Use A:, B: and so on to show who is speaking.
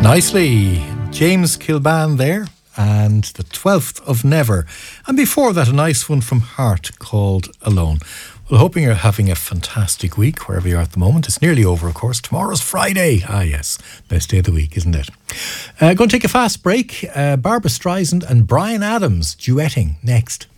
A: Nicely, James Kilban there, and the 12th of Never. And before that, a nice one from Heart called Alone. Well, hoping you're having a fantastic week wherever you are at the moment. It's nearly over, of course. Tomorrow's Friday. Ah, yes. Best day of the week, isn't it? Going to take a fast break. Barbra Streisand and Bryan Adams duetting next.